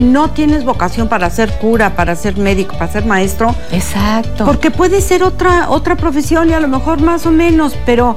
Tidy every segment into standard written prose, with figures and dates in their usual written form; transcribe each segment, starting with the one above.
no tienes vocación para ser cura, para ser médico, para ser maestro. Exacto. Porque puede ser otra profesión y a lo mejor más o menos, pero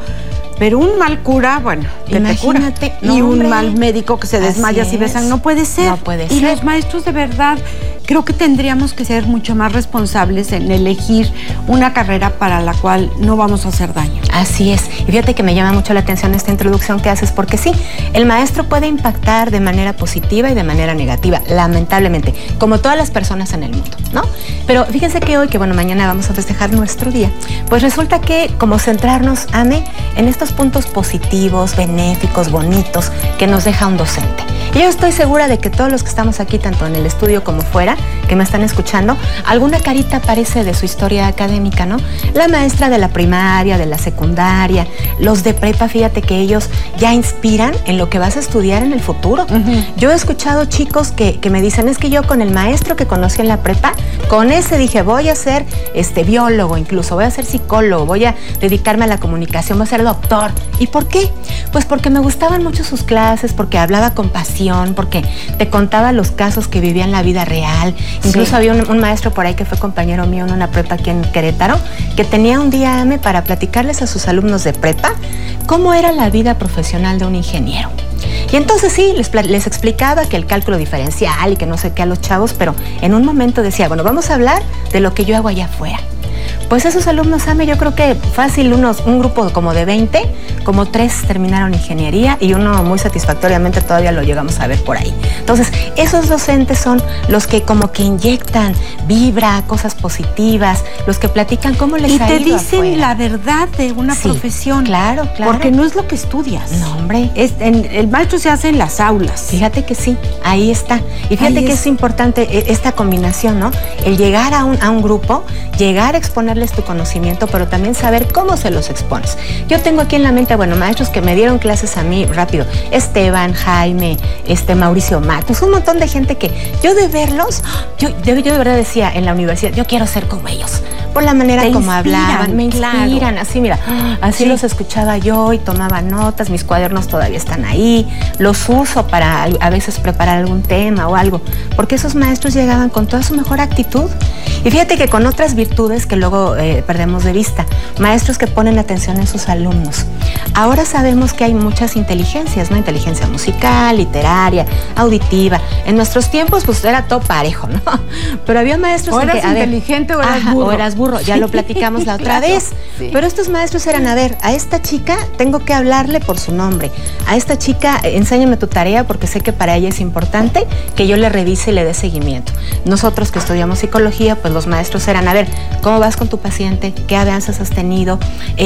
un mal cura, bueno, que imagínate, te cura. Y un mal médico que se desmaya si besan, no puede ser. No puede ser. Y los maestros de verdad, creo que tendríamos que ser mucho más responsables en elegir una carrera para la cual no vamos a hacer daño. Así es. Y fíjate que me llama mucho la atención esta introducción que haces, porque sí, el maestro puede impactar de manera positiva y de manera negativa, lamentablemente, como todas las personas en el mundo, ¿no? Pero fíjense que hoy, que bueno, mañana vamos a festejar nuestro día, pues resulta que como centrarnos, Ame, en estos puntos positivos, benéficos, bonitos, que nos deja un docente. Y yo estoy segura de que todos los que estamos aquí, tanto en el estudio como fuera, que me están escuchando, alguna carita aparece de su historia académica, ¿no? La maestra de la primaria, de la secundaria, los de prepa, fíjate que ellos ya inspiran en lo que vas a estudiar en el futuro. Yo he escuchado chicos que me dicen, es que yo con el maestro que conocí en la prepa, con ese dije, voy a ser biólogo incluso, voy a ser psicólogo, voy a dedicarme a la comunicación, voy a ser doctor. ¿Y por qué? Pues porque me gustaban mucho sus clases, porque hablaba con pasión, porque te contaba los casos que vivía en la vida real. Incluso había un maestro por ahí que fue compañero mío en una prepa aquí en Querétaro, que tenía un día, Ame, para platicarles a sus alumnos de prepa cómo era la vida profesional de un ingeniero. Y entonces sí, les explicaba que el cálculo diferencial y que no sé qué a los chavos, pero en un momento decía, bueno, vamos a hablar de lo que yo hago allá afuera. Pues esos alumnos, Ame, yo creo que fácil, un grupo como de 20, como 3 terminaron ingeniería y uno muy satisfactoriamente todavía lo llegamos a ver por ahí. Entonces, esos docentes son los que como que inyectan vibra, cosas positivas, los que platican cómo les ha ido y te dicen afuera. La verdad de una profesión. Claro. Porque no es lo que estudias. No, hombre. El maestro se hace en las aulas. Fíjate que sí, ahí está. Y fíjate que es importante esta combinación, ¿no? El llegar a un grupo, llegar a exponerles tu conocimiento, pero también saber cómo se los expones. Yo tengo aquí en la mente, bueno, maestros que me dieron clases a mí rápido. Esteban, Jaime, Mauricio Matos, un montón de gente que yo de verlos, yo de verdad decía en la universidad, yo quiero ser como ellos. Por la manera como hablaban, me inspiran, así mira, así los escuchaba yo y tomaba notas, mis cuadernos todavía están ahí, los uso para a veces preparar algún tema o algo, porque esos maestros llegaban con toda su mejor actitud. Y fíjate que con otras virtudes que luego perdemos de vista, maestros que ponen atención en sus alumnos. Ahora sabemos que hay muchas inteligencias, ¿no? Inteligencia musical, literaria, auditiva. En nuestros tiempos pues era todo parejo, ¿no? Pero había maestros o eras inteligente o eras burro. O eras burro, ya lo platicamos la otra vez. Sí. Pero estos maestros eran, a ver, a esta chica tengo que hablarle por su nombre. A esta chica, enséñame tu tarea porque sé que para ella es importante que yo le revise y le dé seguimiento. Nosotros que estudiamos psicología, pues los maestros eran, a ver, ¿cómo vas con tu paciente? ¿Qué avances has tenido?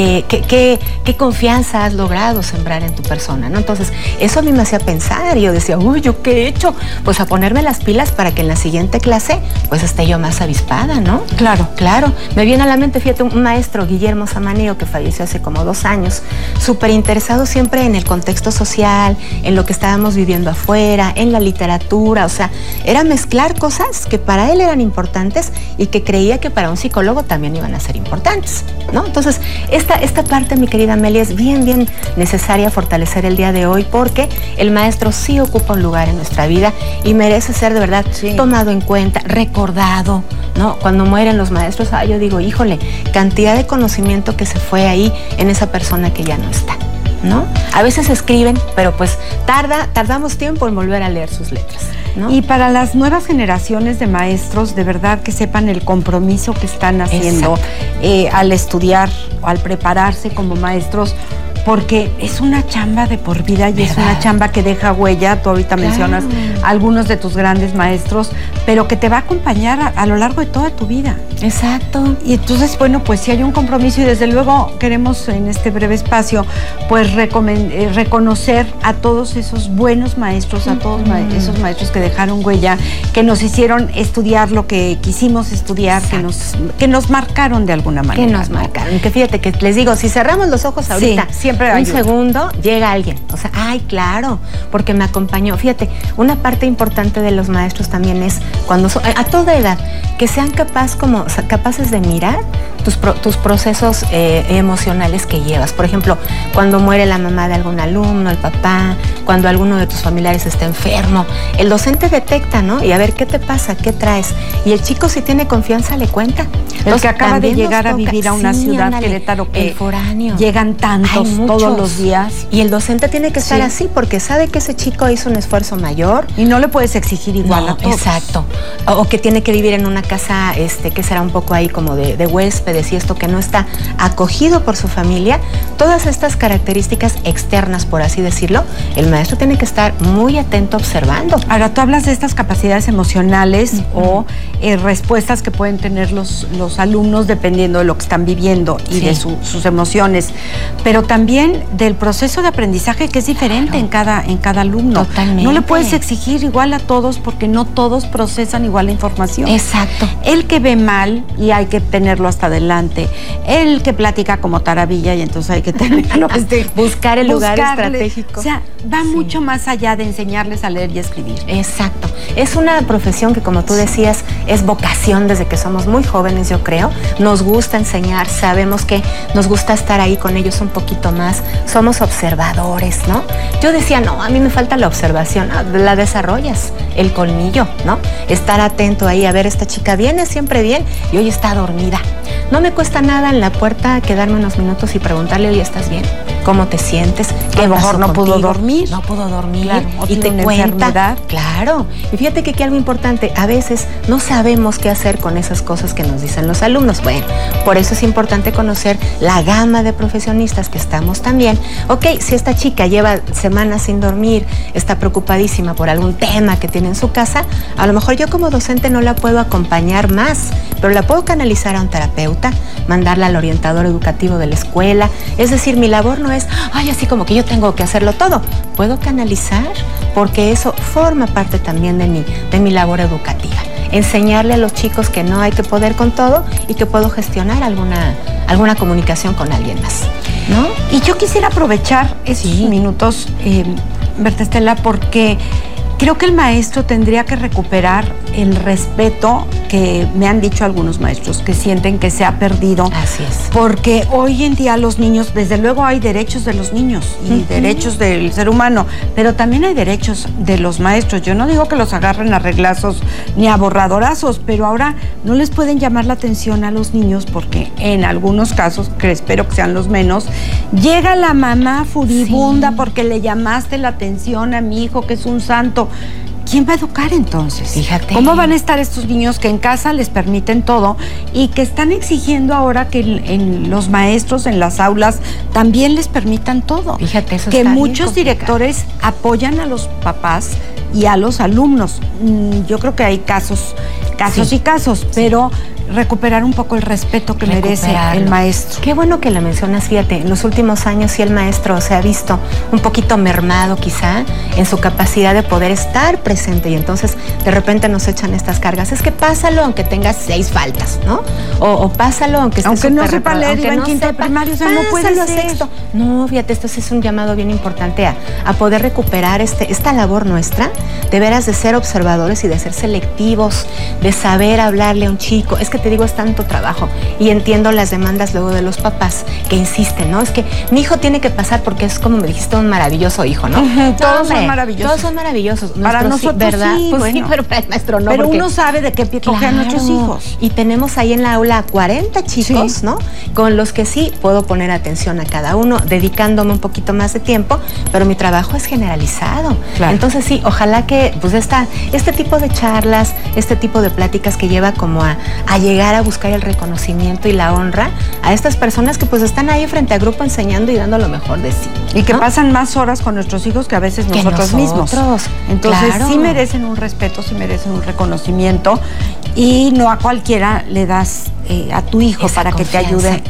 ¿Qué confianza has logrado sembrar en tu persona? ¿No? Entonces, eso a mí me hacía pensar y yo decía, uy, ¿yo qué he hecho? Pues a ponerme las pilas para que en la siguiente clase, pues esté yo más avispada, ¿no? Claro. Me viene a la mente, fíjate, un maestro, Guillermo Samaniego, que falleció hace como 2 años, súper interesado siempre en el contexto social, en lo que estábamos viviendo afuera, en la literatura, o sea, era mezclar cosas que para él eran importantes y que creía que para un psicólogo también iban a ser importantes, ¿no? Entonces, esta parte, mi querida Amelia, es bien necesaria fortalecer el día de hoy porque el maestro sí ocupa un lugar en nuestra vida y merece ser de verdad tomado en cuenta, recordado, ¿no? Cuando mueren los maestros, yo digo, híjole, cantidad de conocimiento que se fue ahí en esa persona que ya no está, ¿no? A veces escriben, pero pues tardamos tiempo en volver a leer sus letras, ¿no? Y para las nuevas generaciones de maestros, de verdad que sepan el compromiso que están haciendo al estudiar o al prepararse como maestros, porque es una chamba de por vida y es una chamba que deja huella. Tú ahorita mencionas algunos de tus grandes maestros, pero que te va a acompañar a lo largo de toda tu vida. Exacto. Y entonces, bueno, pues sí hay un compromiso y desde luego queremos en este breve espacio pues reconocer a todos esos buenos maestros, a todos esos maestros que dejaron huella, que nos hicieron estudiar lo que quisimos estudiar, que nos marcaron de alguna manera. Que nos marcaron. Que fíjate que les digo, si cerramos los ojos ahorita, siempre un segundo, llega alguien. O sea, claro, porque me acompañó. Fíjate, una parte importante de los maestros también es cuando a toda edad, que sean capaces de mirar tus procesos emocionales que llevas. Por ejemplo, cuando muere la mamá de algún alumno, el papá, cuando alguno de tus familiares está enfermo, el docente detecta, ¿no? Y a ver, ¿qué te pasa? ¿Qué traes? Y el chico, si tiene confianza, le cuenta. El que acaba de llegar a vivir a una ciudad, Querétaro, que el foráneo. Llegan tantos todos los días. Y el docente tiene que estar así, porque sabe que ese chico hizo un esfuerzo mayor. Y no le puedes exigir igual a todos. Exacto. O que tiene que vivir en una casa, que será un poco ahí como de huéspedes y esto, que no está acogido por su familia. Todas estas características externas, por así decirlo, el maestro tiene que estar muy atento observando. Ahora, tú hablas de estas capacidades emocionales o respuestas que pueden tener los alumnos dependiendo de lo que están viviendo y de sus emociones, pero también del proceso de aprendizaje, que es diferente en cada alumno. Totalmente. No le puedes exigir igual a todos porque no todos procesan igual la información. Exacto. El que ve mal y hay que tenerlo hasta adelante, el que platica como taravilla y entonces hay que tenerlo buscar el lugar estratégico. O sea, va mucho más allá de enseñarles a leer y escribir. Exacto. Es una profesión que, como tú decías, es vocación desde que somos muy jóvenes, yo creo. Nos gusta enseñar, sabemos que nos gusta estar ahí con ellos un poquito más. Somos observadores, ¿no? Yo decía, no, a mí me falta la observación. La desarrollas, el colmillo, ¿no? Estar atento ahí, a ver, esta chica viene siempre bien y hoy está dormida. No me cuesta nada en la puerta quedarme unos minutos y preguntarle, oye, ¿estás bien? ¿Cómo te sientes? ¿Qué a lo mejor no pudo dormir? No pudo dormir. Claro, y te cuenta. Enfermedad. Claro. Y fíjate que aquí algo importante, a veces no sabemos qué hacer con esas cosas que nos dicen los alumnos. Bueno, por eso es importante conocer la gama de profesionistas que estamos también. Ok, si esta chica lleva semanas sin dormir, está preocupadísima por algún tema que tiene en su casa, a lo mejor yo como docente no la puedo acompañar más, pero la puedo canalizar a un terapeuta, mandarla al orientador educativo de la escuela. Es decir, mi labor no es, ay, así como que yo tengo que hacerlo todo. Puedo canalizar porque eso forma parte también de mi labor educativa. Enseñarle a los chicos que no hay que poder con todo y que puedo gestionar alguna comunicación con alguien más, ¿no? Y yo quisiera aprovechar esos minutos, Berta Estela, porque creo que el maestro tendría que recuperar el respeto que me han dicho algunos maestros que sienten que se ha perdido. Así es. Porque hoy en día los niños, desde luego hay derechos de los niños y derechos del ser humano, pero también hay derechos de los maestros. Yo no digo que los agarren a reglazos ni a borradorazos, pero ahora no les pueden llamar la atención a los niños porque en algunos casos, que espero que sean los menos, llega la mamá furibunda porque le llamaste la atención a mi hijo que es un santo. ¿Quién va a educar entonces? Fíjate. ¿Cómo van a estar estos niños que en casa les permiten todo y que están exigiendo ahora que en los maestros, en las aulas, también les permitan todo? Fíjate, eso que está muchos directores apoyan a los papás y a los alumnos. Yo creo que hay casos y casos, pero recuperar un poco el respeto que merece el maestro. Qué bueno que lo mencionas, fíjate, en los últimos años sí el maestro se ha visto un poquito mermado quizá en su capacidad de poder estar presente y entonces de repente nos echan estas cargas. Es que pásalo aunque tengas 6 faltas, ¿no? O pásalo aunque no sepa leer y va en quinto de primaria, o sea, no puede ser. Sexto. No, fíjate, esto sí es un llamado bien importante a poder recuperar esta labor nuestra, de veras de ser observadores y de ser selectivos, de saber hablarle a un chico. Es que te digo, es tanto trabajo y entiendo las demandas luego de los papás que insisten, ¿no? Es que mi hijo tiene que pasar porque es, como me dijiste, un maravilloso hijo, ¿no? Todos son maravillosos. Todos son maravillosos. Para nosotros ¿verdad? sí, Pues bueno. sí, pero para el maestro no. Pero uno sabe de qué pie cojean nuestros hijos. Y tenemos ahí en la aula 40 chicos, ¿no? Con los que sí puedo poner atención a cada uno, dedicándome un poquito más de tiempo, pero mi trabajo es generalizado. Claro. Entonces sí, ojalá que pues este tipo de charlas, este tipo de pláticas que lleva como a llegar a buscar el reconocimiento y la honra a estas personas que pues están ahí frente a grupo enseñando y dando lo mejor de sí. Y que pasan más horas con nuestros hijos que a veces nosotros mismos. Entonces sí merecen un respeto, sí merecen un reconocimiento y no a cualquiera le das a tu hijo esa para confianza. Que te ayude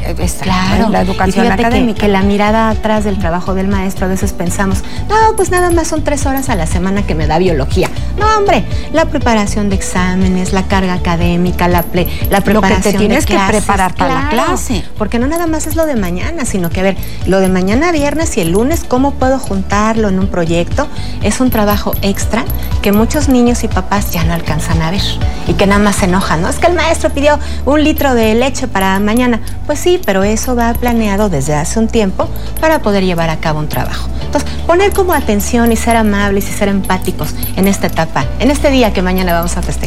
en la educación académica. Que la mirada atrás del trabajo del maestro, a veces pensamos, no, pues nada más son 3 horas a la semana que me da biología. No, hombre, la preparación de exámenes, la carga académica, la preparación lo que te tienes de clases, que preparar para la clase. Porque no nada más es lo de mañana, sino que, a ver, lo de mañana viernes y el lunes, ¿cómo puedo juntarlo en un proyecto? Es un trabajo extra que muchos niños y papás ya no alcanzan a ver y que nada más se enojan, ¿no? Es que el maestro pidió 1 litro de leche para mañana. Pues sí, pero eso va planeado desde hace un tiempo para poder llevar a cabo un trabajo. Entonces, poner como atención y ser amables y ser empáticos en esta etapa, en este día que mañana vamos a festejar.